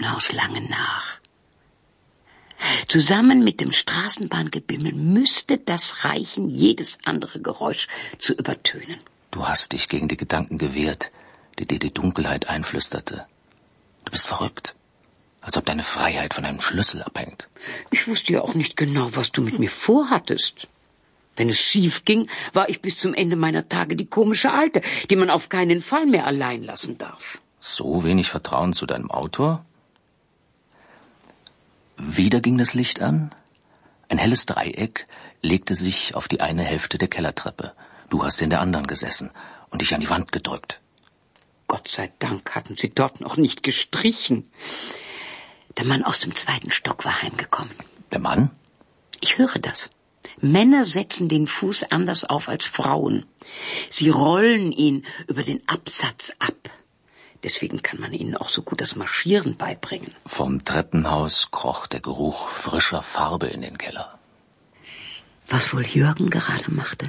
Treppenhaus lange nach. Zusammen mit dem Straßenbahngebimmel müsste das reichen, jedes andere Geräusch zu übertönen. Du hast dich gegen die Gedanken gewehrt, die dir die Dunkelheit einflüsterte. Du bist verrückt, als ob deine Freiheit von einem Schlüssel abhängt. Ich wusste ja auch nicht genau, was du mit mir vorhattest. Wenn es schief ging, war ich bis zum Ende meiner Tage die komische Alte, die man auf keinen Fall mehr allein lassen darf. So wenig Vertrauen zu deinem Autor? Wieder ging das Licht an. Ein helles Dreieck legte sich auf die eine Hälfte der Kellertreppe. Du hast in der anderen gesessen und dich an die Wand gedrückt. Gott sei Dank hatten sie dort noch nicht gestrichen. Der Mann aus dem 2. Stock war heimgekommen. Der Mann? Ich höre das. Männer setzen den Fuß anders auf als Frauen. Sie rollen ihn über den Absatz ab. Deswegen kann man ihnen auch so gut das Marschieren beibringen. Vom Treppenhaus kroch der Geruch frischer Farbe in den Keller. Was wohl Jürgen gerade machte?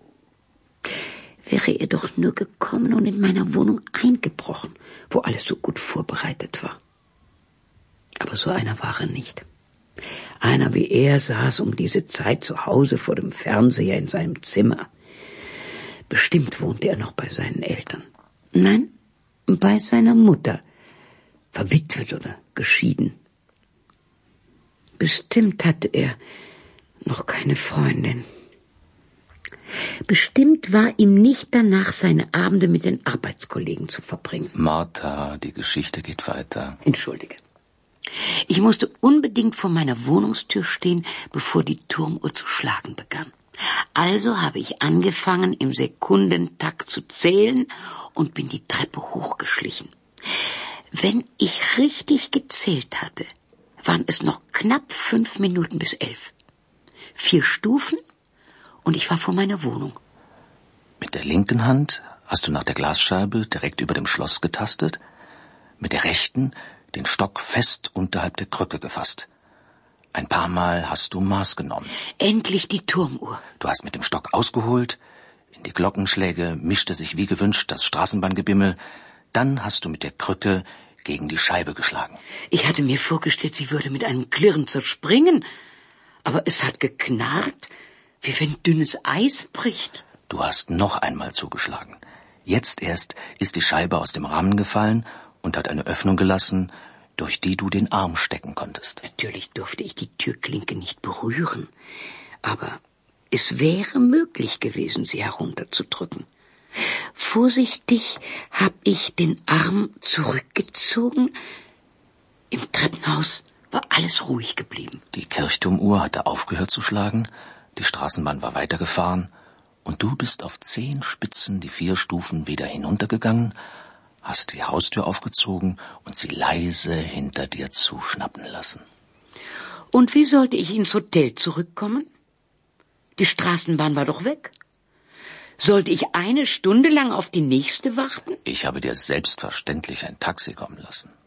Wäre er doch nur gekommen und in meiner Wohnung eingebrochen, wo alles so gut vorbereitet war. Aber so einer war er nicht. Einer wie er saß um diese Zeit zu Hause vor dem Fernseher in seinem Zimmer. Bestimmt wohnte er noch bei seinen Eltern. Nein, bei seiner Mutter, verwitwet oder geschieden. Bestimmt hatte er noch keine Freundin. Bestimmt war ihm nicht danach, seine Abende mit den Arbeitskollegen zu verbringen. Martha, die Geschichte geht weiter. Entschuldige. Ich musste unbedingt vor meiner Wohnungstür stehen, bevor die Turmuhr zu schlagen begann. Also habe ich angefangen, im Sekundentakt zu zählen und bin die Treppe hochgeschlichen. Wenn ich richtig gezählt hatte, waren es noch knapp 5 Minuten bis 11. 4 Stufen und ich war vor meiner Wohnung. Mit der linken Hand hast du nach der Glasscheibe direkt über dem Schloss getastet, mit der rechten den Stock fest unterhalb der Krücke gefasst. Ein paar Mal hast du Maß genommen. Endlich die Turmuhr. Du hast mit dem Stock ausgeholt, in die Glockenschläge mischte sich wie gewünscht das Straßenbahngebimmel, dann hast du mit der Krücke gegen die Scheibe geschlagen. Ich hatte mir vorgestellt, sie würde mit einem Klirren zerspringen, aber es hat geknarrt, wie wenn dünnes Eis bricht. Du hast noch einmal zugeschlagen. Jetzt erst ist die Scheibe aus dem Rahmen gefallen und hat eine Öffnung gelassen, durch die du den Arm stecken konntest. Natürlich durfte ich die Türklinke nicht berühren, aber es wäre möglich gewesen, sie herunterzudrücken. Vorsichtig habe ich den Arm zurückgezogen. Im Treppenhaus war alles ruhig geblieben. Die Kirchturmuhr hatte aufgehört zu schlagen, die Straßenbahn war weitergefahren und du bist auf 10 Spitzen die 4 Stufen wieder hinuntergegangen, hast die Haustür aufgezogen und sie leise hinter dir zuschnappen lassen. Und wie sollte ich ins Hotel zurückkommen? Die Straßenbahn war doch weg. Sollte ich 1 Stunde lang auf die nächste warten? Ich habe dir selbstverständlich ein Taxi kommen lassen.